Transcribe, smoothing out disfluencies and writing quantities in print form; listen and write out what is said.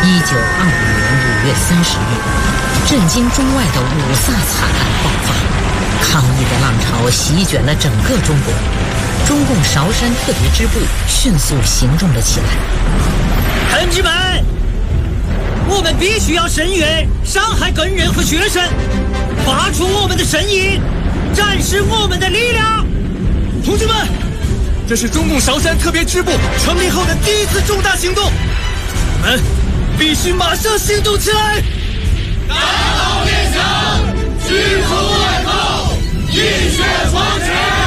年5月30日，震惊中外的五卅惨案爆发，抗议的浪潮席卷了整个中国。中共韶山特别支部迅速行动了起来。 同志们，我们必须要声援上海工人和学生，发出我们的声音，展示我们的力量。 同志们，这是中共韶山特别支部成立后的第一次重大行动，我们必须马上行动起来！ 打倒列强，驱除外寇，浴血双全。